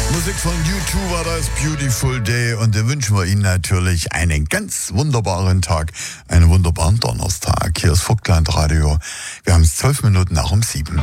Musik von U2 war das, Beautiful Day, und da wünschen wir Ihnen natürlich einen ganz wunderbaren Tag, einen wunderbaren Donnerstag. Hier ist Vogtland-Radio. Wir haben es 12 Minuten nach um 7.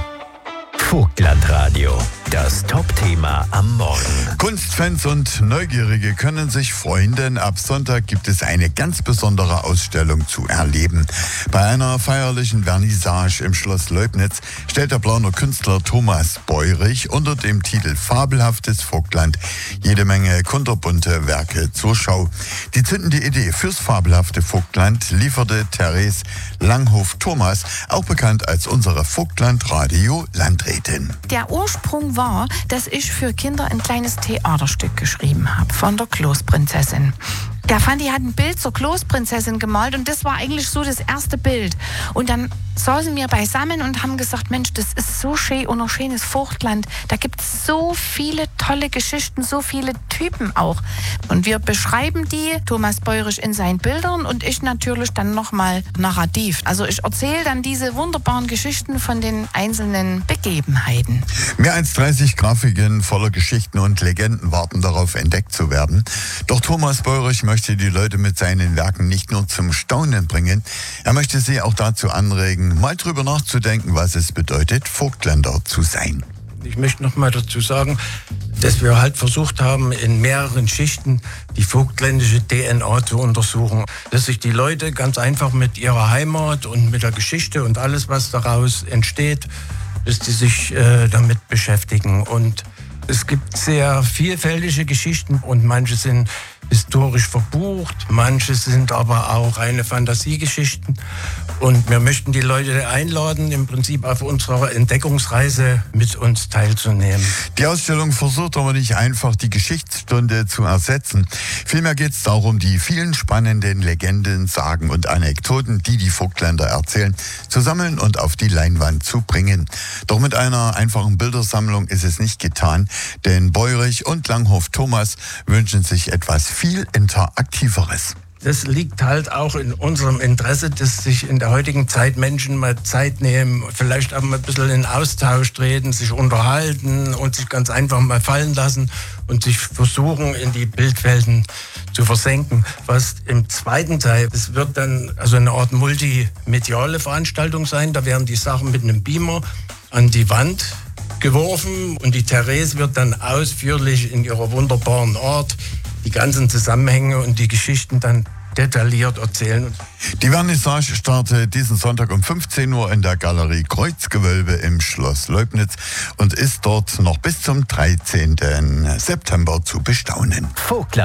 Vogtland-Radio, das Top-Thema am Morgen. Kunstfans und Neugierige können sich freuen, denn ab Sonntag gibt es eine ganz besondere Ausstellung zu erleben. Bei einer feierlichen Vernissage im Schloss Leubnitz stellt der Plauner Künstler Thomas Beurich unter dem Titel Fabelhaftes Vogtland jede Menge kunterbunte Werke zur Schau. Die zündende Idee fürs fabelhafte Vogtland lieferte Therese Langhoff-Thomas, auch bekannt als unsere Vogtland-Radio-Landrätin. Der Ursprung war, dass ich für Kinder ein kleines Theaterstück geschrieben habe von der Kloßprinzessin. Der Fandi hat ein Bild zur Kloßprinzessin gemalt und das war eigentlich so das erste Bild. Und dann saßen wir beisammen und haben gesagt, Mensch, das ist so schön und ein schönes Vogtland. Da gibt es so viele tolle Geschichten, so viele Typen auch. Und wir beschreiben die, Thomas Beurich in seinen Bildern und ich natürlich dann nochmal narrativ. Also ich erzähle dann diese wunderbaren Geschichten von den einzelnen Begebenheiten. Mehr als 30 Grafiken voller Geschichten und Legenden warten darauf, entdeckt zu werden. Doch Thomas Beurich möchte die Leute mit seinen Werken nicht nur zum Staunen bringen, er möchte sie auch dazu anregen, mal drüber nachzudenken, was es bedeutet, Vogtländer zu sein. Ich möchte noch mal dazu sagen, dass wir halt versucht haben, in mehreren Schichten die vogtländische DNA zu untersuchen. Dass sich die Leute ganz einfach mit ihrer Heimat und mit der Geschichte und alles, was daraus entsteht, dass die sich damit beschäftigen. Und es gibt sehr vielfältige Geschichten und manche sind historisch verbucht, manche sind aber auch reine Fantasiegeschichten. Und wir möchten die Leute einladen, im Prinzip auf unserer Entdeckungsreise mit uns teilzunehmen. Die Ausstellung versucht aber nicht einfach, die Geschichtsstunde zu ersetzen. Vielmehr geht es darum, die vielen spannenden Legenden, Sagen und Anekdoten, die die Vogtländer erzählen, zu sammeln und auf die Leinwand zu bringen. Doch mit einer einfachen Bildersammlung ist es nicht getan, denn Beurich und Langhoff-Thomas wünschen sich etwas viel Interaktiveres. Das liegt halt auch in unserem Interesse, dass sich in der heutigen Zeit Menschen mal Zeit nehmen, vielleicht auch mal ein bisschen in Austausch treten, sich unterhalten und sich ganz einfach mal fallen lassen und sich versuchen, in die Bildwelten zu versenken. Was im zweiten Teil, es wird dann also eine Art multimediale Veranstaltung sein, da werden die Sachen mit einem Beamer an die Wand geworfen und die Therese wird dann ausführlich in ihrer wunderbaren Art die ganzen Zusammenhänge und die Geschichten dann detailliert erzählen. Die Vernissage startet diesen Sonntag um 15 Uhr in der Galerie Kreuzgewölbe im Schloss Leubnitz und ist dort noch bis zum 13. September zu bestaunen. Vogtland.